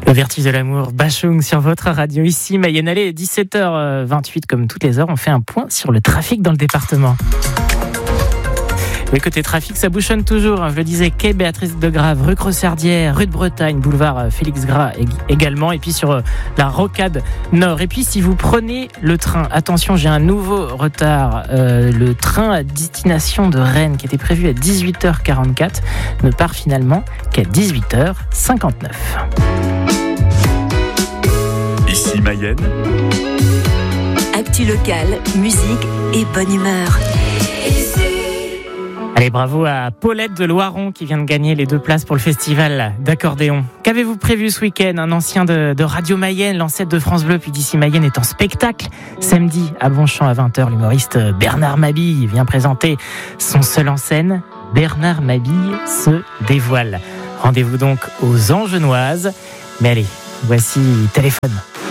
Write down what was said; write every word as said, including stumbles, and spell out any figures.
Le vertige de l'amour, Bachung sur votre radio. Ici, Mayenne, allez, dix-sept heures vingt-huit, comme toutes les heures, on fait un point sur le trafic dans le département. Oui, côté trafic, ça bouchonne toujours. Je le disais, quai Béatrice de Grave, rue Crossardière, rue de Bretagne, boulevard Félix Gras également. Et puis sur la rocade nord. Et puis si vous prenez le train, attention, j'ai un nouveau retard. Euh, le train à destination de Rennes, qui était prévu à dix-huit heures quarante-quatre, ne part finalement qu'à dix-huit heures cinquante-neuf. Ici Mayenne. Actu locale, musique et bonne humeur. Allez, bravo à Paulette de Loiron qui vient de gagner les deux places pour le festival d'accordéon. Qu'avez-vous prévu ce week-end ? Un ancien de, de Radio Mayenne, l'ancêtre de France Bleu, puis d'ici Mayenne, est en spectacle. Samedi, à Bonchamp à vingt heures, l'humoriste Bernard Mabille vient présenter son seul en scène. Bernard Mabille se dévoile. Rendez-vous donc aux Angenoises. Mais allez, voici Téléphone.